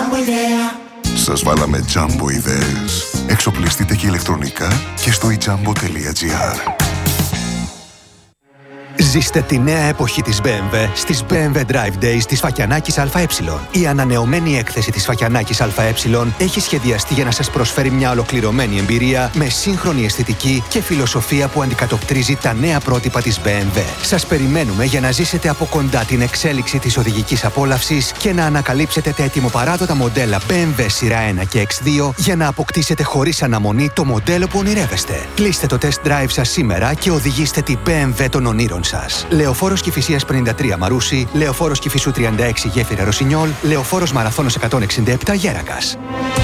Σας βάλαμε Jumbo ιδέες. Εξοπλιστείτε και ηλεκτρονικά και στο ijambo.gr. Ζήστε τη νέα εποχή της BMW στις BMW Drive Days της Φακιανάκης ΑΕ. Η ανανεωμένη έκθεση της Φακιανάκης ΑΕ έχει σχεδιαστεί για να σας προσφέρει μια ολοκληρωμένη εμπειρία με σύγχρονη αισθητική και φιλοσοφία που αντικατοπτρίζει τα νέα πρότυπα της BMW. Σας περιμένουμε για να ζήσετε από κοντά την εξέλιξη της οδηγικής απόλαυσης και να ανακαλύψετε τα ετοιμοπαράδοτα μοντέλα BMW σειρά 1 και X2 για να αποκτήσετε χωρίς αναμονή το μοντέλο που ονειρεύεστε. Κλείστε το test drive σας σήμερα και οδηγήστε την BMW των ονείρων σας. Λεωφόρος Κηφισίας 53 Μαρούσι, Λεωφόρος Κηφισού 36 Γέφυρα Ρωσινιόλ, Λεωφόρος Μαραθώνος 167 Γέρακας.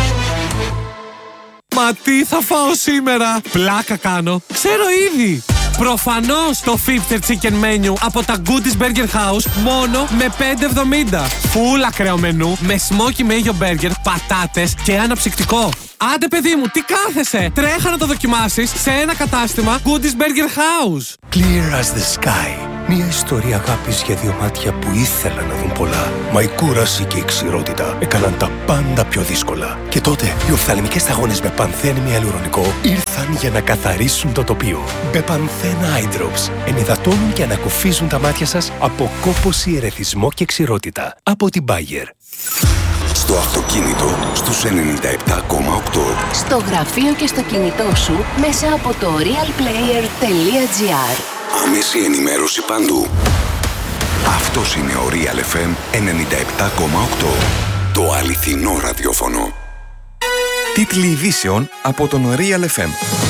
Μα τι θα φάω σήμερα? Πλάκα κάνω. Ξέρω ήδη. Προφανώς το Fifter Chicken Menu από τα Goodies Burger House μόνο με 5,70. Φουλ ακραίο μενού με smoky mayo burger, πατάτες και αναψυκτικό. Άντε παιδί μου, τι κάθεσαι? Τρέχα να το δοκιμάσεις σε ένα κατάστημα Goodies Burger House. Clear as the sky. Μια ιστορία αγάπης για δύο μάτια που ήθελαν να δουν πολλά. Μα η κούραση και η ξηρότητα έκαναν τα πάντα πιο δύσκολα. Και τότε οι οφθαλμικές σταγόνες με πανθένη ιαλουρονικό ήρθαν για να καθαρίσουν το τοπίο. Μπεπανθέν Eye Drops ενυδατώνουν και ανακουφίζουν τα μάτια σας από κόπωση, ερεθισμό και ξηρότητα. Από την Bayer. Στο αυτοκίνητο στους 97,8. Στο γραφείο και στο κινητό σου μέσα από το realplayer.gr. Άμεση ενημέρωση παντού. Αυτός είναι ο Real FM 97,8. Το αληθινό ραδιόφωνο. Τίτλοι ειδήσεων από τον Real FM.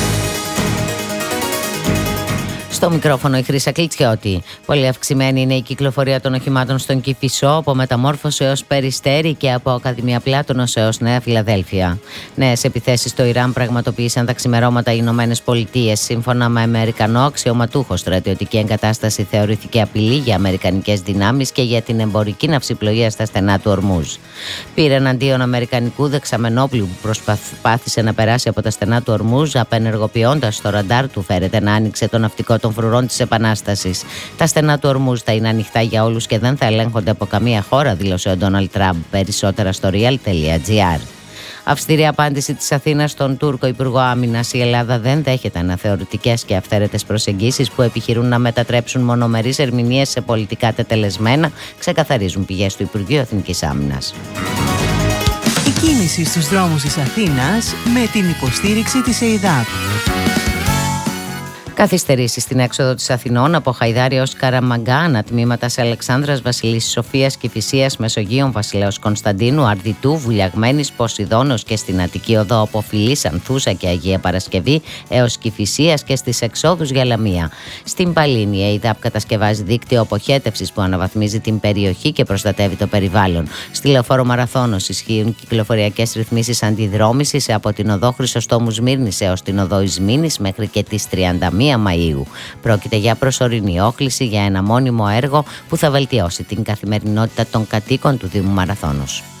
Στο μικρόφωνο η Χρύσα Κλιτσιώτη. Πολύ αυξημένη είναι η κυκλοφορία των οχημάτων στον Κηφισό, από Μεταμόρφωση έως Περιστέρι και από Ακαδημία Πλάτωνος έως Νέα Φιλαδέλφια. Νέες επιθέσεις στο Ιράν πραγματοποίησαν τα ξημερώματα οι Ηνωμένες Πολιτείες. Σύμφωνα με Αμερικανό αξιωματούχο, στρατιωτική εγκατάσταση θεωρήθηκε απειλή για αμερικανικές δυνάμεις και για την εμπορική ναυσιπλοεία στα στενά του Ορμούζ. Πήρε εναντίον αμερικανικού δεξαμενόπλου που προσπάθησε να περάσει από τα στενά του Ορμούζ, απενεργοποιώντας το ραντάρ του, φέρεται να άνοιξε το ναυτικό των φρουρών της Επανάστασης. Τα στενά του Ορμούζ θα είναι ανοιχτά για όλους και δεν θα ελέγχονται από καμία χώρα, δήλωσε ο Ντόναλντ Τραμπ. Περισσότερα στο real.gr. Αυστηρή απάντηση της Αθήνας στον Τούρκο Υπουργό Άμυνας. Η Ελλάδα δεν δέχεται αναθεωρητικές και αυθαίρετες προσεγγίσεις που επιχειρούν να μετατρέψουν μονομερείς ερμηνείες σε πολιτικά τετελεσμένα, ξεκαθαρίζουν πηγές του Υπουργείου Εθνικής Άμυνας. Η κίνηση στους δρόμους της Αθήνας με την υποστήριξη της ΕΙΔΑΠ. Καθυστερήσεις στην έξοδο της Αθηνών από Χαϊδάρη ως Καραμαγκάνα, τμήματα σε Αλεξάνδρας, Βασιλής Σοφίας, Κηφισίας, Μεσογείων, Βασιλέως Κωνσταντίνου, Αρδιτού, Βουλιαγμένης, Ποσειδώνος και στην Αττική Οδό από Φιλής, Ανθούσα και Αγία Παρασκευή έως Κηφισίας και στις εξόδους για Λαμία. Στην Παλίνη, η ΕΙΔΑΠ κατασκευάζει δίκτυο αποχέτευσης που αναβαθμίζει την περιοχή και προστατεύει το περιβάλλον. Στη Λεωφόρο Μαραθώνος ισχύουν κυκλοφοριακές ρυθμίσεις αντιδρόμησης από την Οδό Χρυσοστόμου Σμύρνης έως την Οδό Ισμήνης μέχρι και τις 31 Μαΐου. Πρόκειται για προσωρινή όχληση για ένα μόνιμο έργο που θα βελτιώσει την καθημερινότητα των κατοίκων του Δήμου Μαραθώνος.